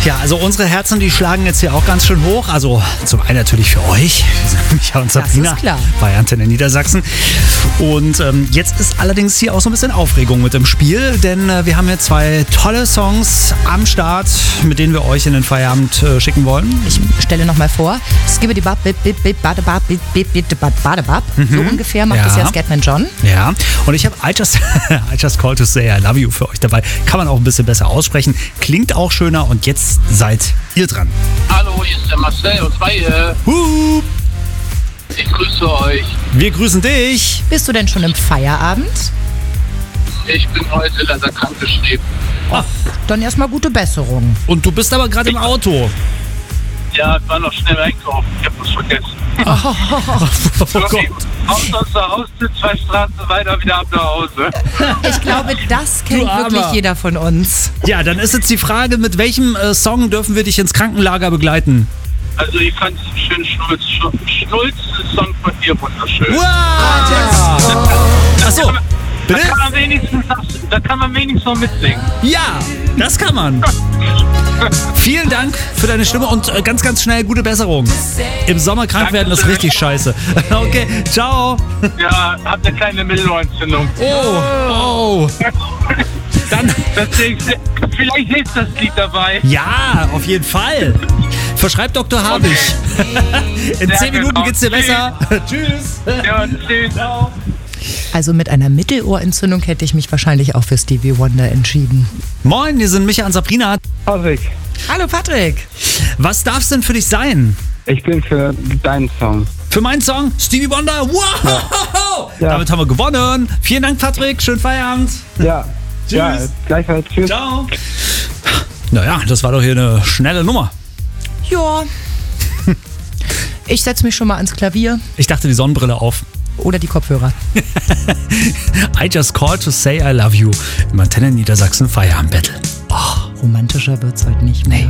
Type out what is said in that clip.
Ja, also unsere Herzen, die schlagen jetzt hier auch ganz schön hoch. Also zum einen natürlich für euch, Micha und Sabrina, ist klar. bei Antenne Niedersachsen. Und jetzt ist allerdings hier auch so ein bisschen Aufregung mit im Spiel, denn wir haben hier zwei tolle Songs am Start, mit denen wir euch in den Feierabend schicken wollen. Ich stelle nochmal vor. Skibidi-bab, badebab, badebab. So ungefähr macht das ja Scatman John. Ja, und ich habe I just called to say I love you für euch dabei. Kann man auch ein bisschen besser aussprechen. Klingt auch schöner und jetzt seid ihr dran. Hallo, hier ist der Marcel aus Weihe. Ich grüße euch. Wir grüßen dich. Bist du denn schon im Feierabend? Ich bin heute leider krankgeschrieben. Dann erstmal gute Besserung. Und du bist aber gerade im Auto. Ja, ich war noch schnell einkaufen. Ich hab was vergessen. Oh Gott. Aus der Haustür, 2 Straßen weiter, wieder ab nach Hause. Ich glaube, das kennt Du Armer. wirklich jeder von uns. Ja, dann ist jetzt die Frage, mit welchem Song dürfen wir dich ins Krankenlager begleiten? Also ich fand es einen schönen Schnulz-Song von dir wunderschön. Wow! Achso, bitte? Da kann man wenigstens noch mitsingen. Ja, das kann man. Vielen Dank für deine Stimme und ganz, ganz schnell gute Besserung. Im Sommer krank werden ist richtig scheiße. Okay, ciao. Ja, hab eine kleine Mittelohrentzündung. Oh. Dann, Deswegen, vielleicht hilft das Lied dabei. ja, auf jeden Fall. Verschreib Dr. Habich. In 10 Minuten genau. geht's dir besser. Tschüss. Ja, tschüss. Also mit einer Mittelohrentzündung hätte ich mich wahrscheinlich auch für Stevie Wonder entschieden. Moin, hier sind Micha und Sabrina. Patrick, Hallo Patrick. Was darf's denn für dich sein? ich bin für deinen Song. Für meinen Song Stevie Wonder. Wow! Ja. Damit haben wir gewonnen. Vielen Dank, Patrick. Schönen Feierabend. Ja. Ja, gleichfalls. Tschüss. Ciao. Naja, das war doch hier eine schnelle Nummer. Ja. Ich setze mich schon mal ans Klavier Ich dachte, die Sonnenbrille auf. oder die Kopfhörer. I just called to say I love you im Antenne Niedersachsen Feierabend Battle. Romantischer wird's heute nicht mehr.